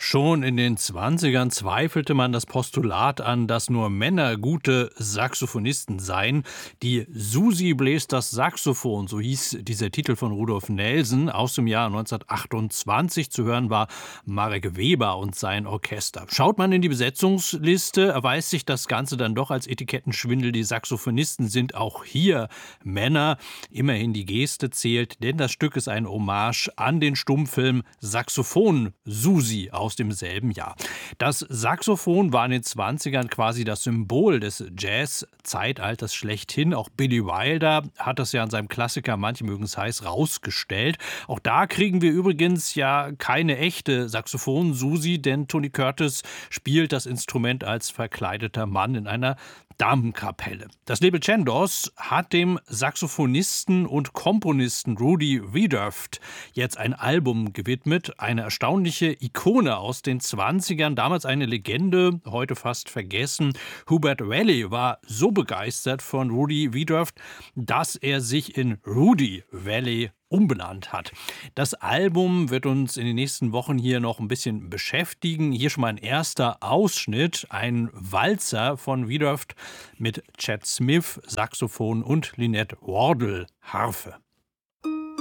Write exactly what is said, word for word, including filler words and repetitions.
Schon in den Zwanzigern zweifelte man das Postulat an, dass nur Männer gute Saxophonisten seien. Die Susi bläst das Saxophon, so hieß dieser Titel von Rudolf Nelson aus dem Jahr neunzehnhundertachtundzwanzig. Zu hören war Marek Weber und sein Orchester. Schaut man in die Besetzungsliste, erweist sich das Ganze dann doch als Etikettenschwindel. Die Saxophonisten sind auch hier Männer. Immerhin die Geste zählt, denn das Stück ist ein Hommage an den Stummfilm Saxophon Susi aus demselben Jahr. Das Saxophon war in den zwanzigern quasi das Symbol des Jazz-Zeitalters schlechthin. Auch Billy Wilder hat das ja an seinem Klassiker Manche mögen es heiß rausgestellt. Auch da kriegen wir übrigens ja keine echte Saxophon-Susi, denn Tony Curtis spielt das Instrument als verkleideter Mann in einer Damenkapelle. Das Label Chandos hat dem Saxophonisten und Komponisten Rudy Wiedoeft jetzt ein Album gewidmet. Eine erstaunliche Ikone aus den zwanzigern, damals eine Legende, heute fast vergessen. Hubert Valley war so begeistert von Rudy Wiedoeft, dass er sich in Rudy Valley umbenannt hat. Das Album wird uns in den nächsten Wochen hier noch ein bisschen beschäftigen. Hier schon mal ein erster Ausschnitt, ein Walzer von Wiedoeft mit Chad Smith, Saxophon und Lynette Wardle, Harfe.